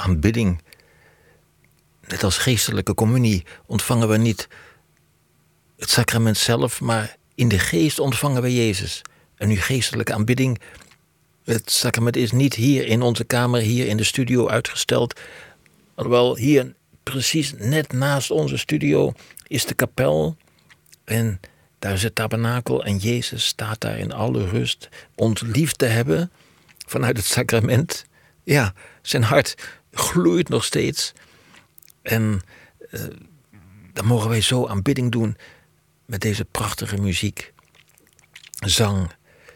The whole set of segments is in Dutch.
aanbidding, net als geestelijke communie, ontvangen we niet het sacrament zelf, maar in de geest ontvangen we Jezus. En nu geestelijke aanbidding, het sacrament is niet hier in onze kamer, hier in de studio uitgesteld. Alhoewel hier precies net naast onze studio is de kapel. En daar is het tabernakel en Jezus staat daar in alle rust ons lief te hebben vanuit het sacrament. Ja, zijn hart gloeit nog steeds. En dan mogen wij zo aanbidding doen met deze prachtige muziek, zang.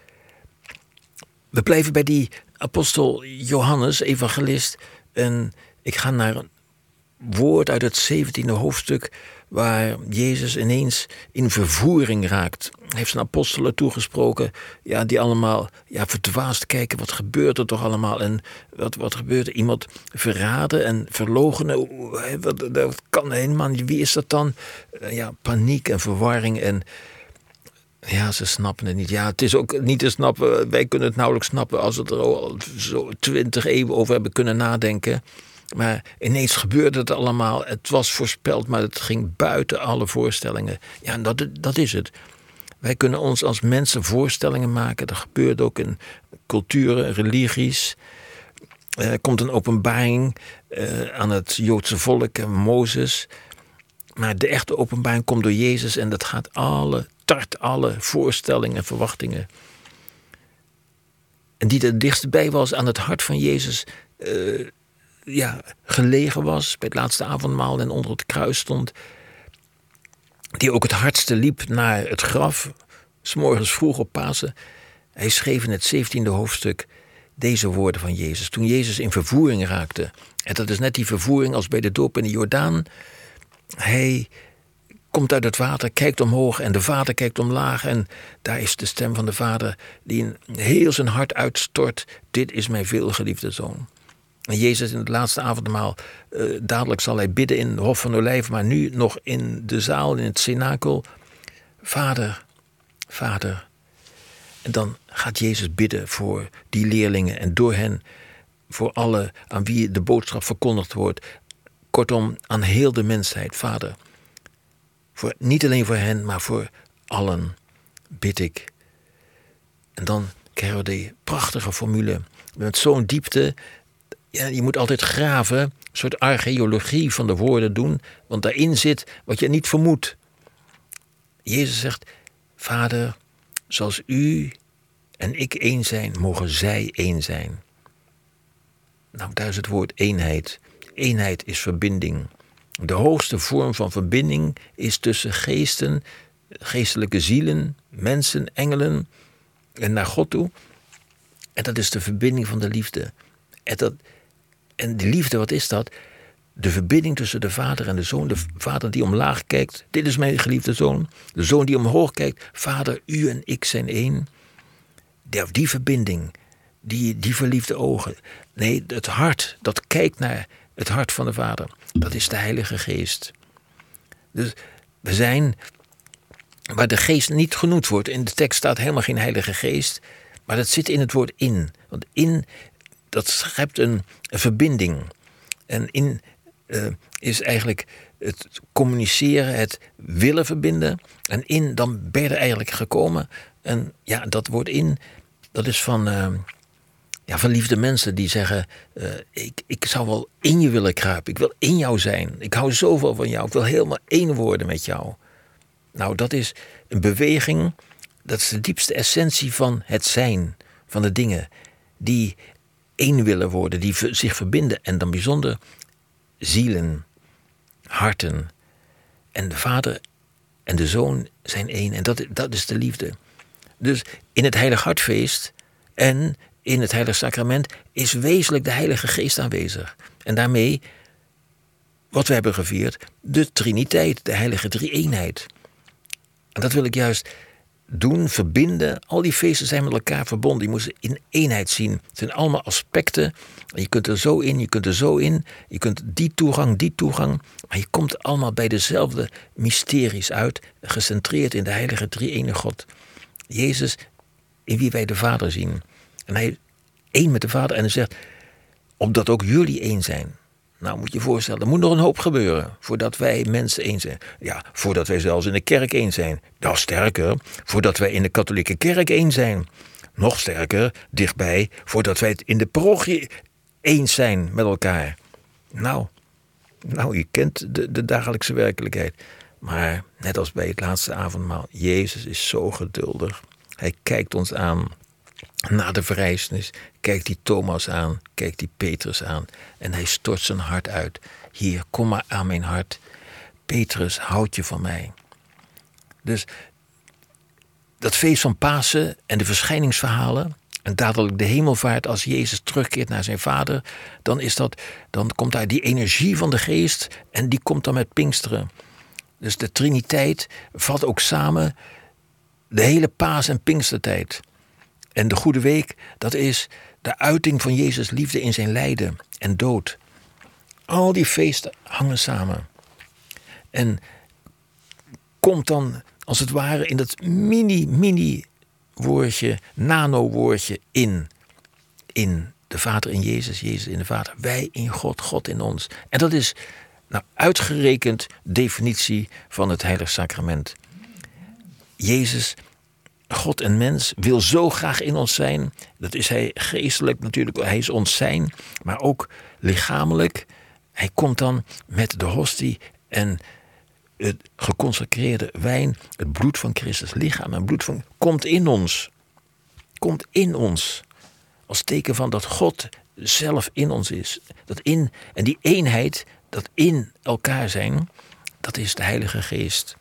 We blijven bij die apostel Johannes, evangelist. En ik ga naar een woord uit het 17e hoofdstuk, waar Jezus ineens in vervoering raakt. Hij heeft zijn apostelen toegesproken, ja, die allemaal verdwaasd kijken. Wat gebeurt er toch allemaal? En wat gebeurt er? Iemand verraden en verloochenen? Dat kan helemaal niet. Wie is dat dan? Paniek en verwarring en ja, ze snappen het niet. Ja, het is ook niet te snappen. Wij kunnen het nauwelijks snappen als we er al zo 20 eeuwen over hebben kunnen nadenken. Maar ineens gebeurde het allemaal. Het was voorspeld, maar het ging buiten alle voorstellingen. Ja, en dat is het. Wij kunnen ons als mensen voorstellingen maken. Dat gebeurt ook in culturen, religies. Er komt een openbaring aan het Joodse volk en Mozes. Maar de echte openbaring komt door Jezus en dat gaat tart alle voorstellingen en verwachtingen. En die er dichtst bij was aan het hart van Jezus gelegen was bij het laatste avondmaal en onder het kruis stond. Die ook het hardste liep naar het graf, 's morgens vroeg op Pasen. Hij schreef in het 17e hoofdstuk deze woorden van Jezus. Toen Jezus in vervoering raakte. En dat is net die vervoering als bij de doop in de Jordaan. Hij komt uit het water, kijkt omhoog en de Vader kijkt omlaag. En daar is de stem van de Vader die in heel zijn hart uitstort. Dit is mijn veelgeliefde Zoon. En Jezus in het laatste avondmaal, dadelijk zal hij bidden in het Hof van Olijven, maar nu nog in de zaal, in het cenakel. Vader, Vader. En dan gaat Jezus bidden voor die leerlingen en door hen, voor alle aan wie de boodschap verkondigd wordt. Kortom, aan heel de mensheid, Vader. Niet alleen voor hen, maar voor allen bid ik. En dan krijgen we die prachtige formule. Met zo'n diepte, ja, je moet altijd graven, een soort archeologie van de woorden doen, want daarin zit wat je niet vermoedt. Jezus zegt, Vader, zoals u en ik één zijn, mogen zij één zijn. Nou, daar is het woord eenheid. Eenheid is verbinding. De hoogste vorm van verbinding is tussen geesten, geestelijke zielen, mensen, engelen en naar God toe. En dat is de verbinding van de liefde. En die liefde, wat is dat? De verbinding tussen de Vader en de Zoon. De Vader die omlaag kijkt, dit is mijn geliefde Zoon. De Zoon die omhoog kijkt, Vader, u en ik zijn één. Die verbinding, die verliefde ogen. Nee, het hart, dat kijkt naar het hart van de Vader. Dat is de Heilige Geest. Dus we zijn, waar de Geest niet genoemd wordt. In de tekst staat helemaal geen Heilige Geest. Maar dat zit in het woord in. Want in, dat schept een verbinding. En in is eigenlijk het communiceren, het willen verbinden. En in, dan ben je er eigenlijk gekomen. En ja, dat woord in, dat is van verliefde mensen die zeggen, ik zou wel in je willen kruipen. Ik wil in jou zijn. Ik hou zoveel van jou. Ik wil helemaal één worden met jou. Nou, dat is een beweging. Dat is de diepste essentie van het zijn. Van de dingen die één willen worden. Die zich verbinden. En dan bijzonder zielen, harten. En de Vader en de Zoon zijn één. En dat is de liefde. Dus in het Heilig Hartfeest en in het Heilig Sacrament is wezenlijk de Heilige Geest aanwezig. En daarmee, wat we hebben gevierd, de Triniteit, de Heilige Drie-eenheid. En dat wil ik juist doen, verbinden. Al die feesten zijn met elkaar verbonden. Je moet ze in eenheid zien. Het zijn allemaal aspecten. Je kunt er zo in, je kunt er zo in. Je kunt die toegang. Maar je komt allemaal bij dezelfde mysteries uit. Gecentreerd in de Heilige Drie-ene God. Jezus, in wie wij de Vader zien. En hij is één met de Vader en hij zegt, opdat ook jullie één zijn. Nou, moet je je voorstellen, er moet nog een hoop gebeuren voordat wij mensen één zijn. Ja, voordat wij zelfs in de kerk één zijn. Nou, sterker, voordat wij in de katholieke kerk één zijn. Nog sterker, dichtbij, voordat wij het in de parochie eens zijn met elkaar. Nou, je kent de dagelijkse werkelijkheid. Maar net als bij het laatste avondmaal, Jezus is zo geduldig. Hij kijkt ons aan na de verrijzenis, kijkt die Thomas aan, kijkt die Petrus aan. En hij stort zijn hart uit. Hier, kom maar aan mijn hart. Petrus, houd je van mij. Dus dat feest van Pasen en de verschijningsverhalen, en dadelijk de hemelvaart als Jezus terugkeert naar zijn Vader, dan komt daar die energie van de Geest en die komt dan met Pinksteren. Dus de Triniteit vat ook samen de hele Paas- en Pinkstertijd. En de Goede Week, dat is de uiting van Jezus' liefde in zijn lijden en dood. Al die feesten hangen samen. En komt dan als het ware in dat mini woordje, nano-woordje in de Vader in Jezus, Jezus in de Vader. Wij in God, God in ons. En dat is uitgerekend definitie van het Heilig Sacrament. Jezus, God en mens, wil zo graag in ons zijn. Dat is hij geestelijk natuurlijk, hij is ons zijn, maar ook lichamelijk. Hij komt dan met de hostie en het geconsecreerde wijn, het bloed van Christus, lichaam en bloed van, komt in ons. Komt in ons. Als teken van dat God zelf in ons is. En die eenheid, dat in elkaar zijn, dat is de Heilige Geest.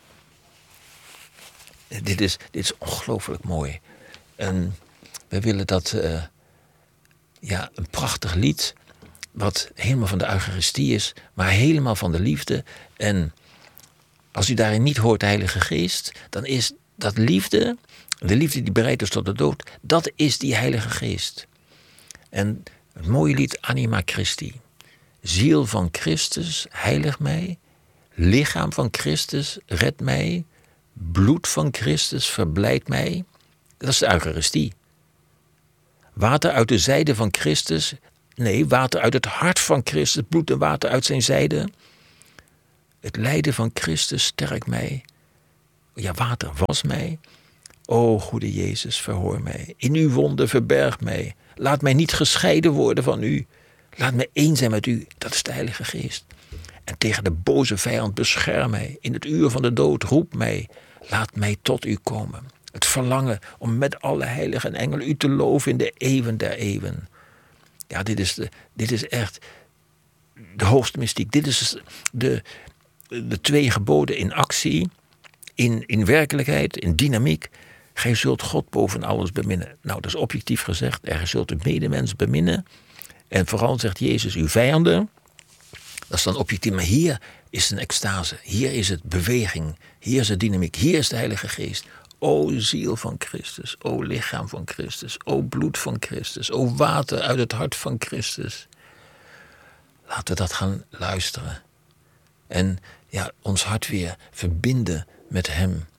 Dit is ongelooflijk mooi. En we willen dat, een prachtig lied, wat helemaal van de Eucharistie is, maar helemaal van de liefde. En als u daarin niet hoort de Heilige Geest, dan is dat liefde, de liefde die bereid is tot de dood, dat is die Heilige Geest. En het mooie lied Anima Christi. Ziel van Christus, heilig mij. Lichaam van Christus, red mij. Bloed van Christus, verblijd mij. Dat is de Eucharistie. Water uit de zijde van Christus. Nee, water uit het hart van Christus. Bloed en water uit zijn zijde. Het lijden van Christus sterkt mij. Ja, water was mij. O goede Jezus, verhoor mij. In uw wonden verberg mij. Laat mij niet gescheiden worden van u. Laat mij één zijn met u. Dat is de Heilige Geest. En tegen de boze vijand bescherm mij. In het uur van de dood roep mij. Laat mij tot u komen. Het verlangen om met alle heiligen en engelen u te loven in de eeuwen der eeuwen. Ja, dit is echt de hoogste mystiek. Dit is de twee geboden in actie, in werkelijkheid, in dynamiek. Gij zult God boven alles beminnen. Nou, dat is objectief gezegd. Gij zult de medemens beminnen. En vooral zegt Jezus uw vijanden. Dat is dan objectief. Maar hier is het een extase. Hier is het beweging. Hier is het dynamiek. Hier is de Heilige Geest. O ziel van Christus. O lichaam van Christus. O bloed van Christus. O water uit het hart van Christus. Laten we dat gaan luisteren. En ons hart weer verbinden met hem.